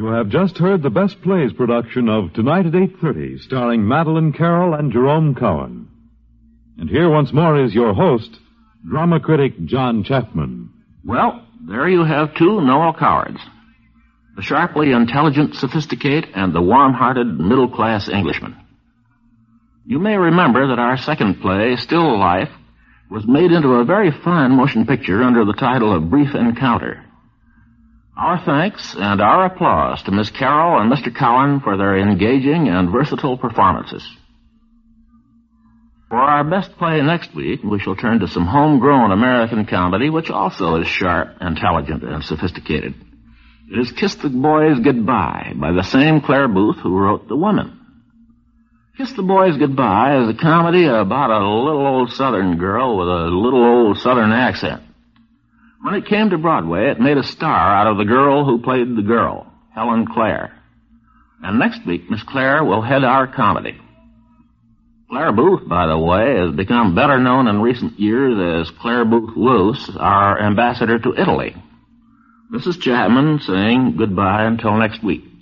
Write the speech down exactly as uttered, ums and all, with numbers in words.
You have just heard the Best Plays production of Tonight at eight thirty, starring Madeline Carroll and Jerome Cowan. And here once more is your host, drama critic John Chapman. Well, there you have two Noel Cowards. The sharply intelligent sophisticate and the warm-hearted middle-class Englishman. You may remember that our second play, Still Life, was made into a very fine motion picture under the title of Brief Encounter. Our thanks and our applause to Miss Carroll and Mister Cowan for their engaging and versatile performances. For our best play next week, we shall turn to some homegrown American comedy, which also is sharp, intelligent, and sophisticated. It is Kiss the Boys Goodbye by the same Claire Booth who wrote The Women. Kiss the Boys Goodbye is a comedy about a little old Southern girl with a little old Southern accent. When it came to Broadway, it made a star out of the girl who played the girl, Helen Clare. And next week, Miss Clare will head our comedy. Claire Booth, by the way, has become better known in recent years as Claire Booth Luce, our ambassador to Italy. This is Chapman saying goodbye until next week.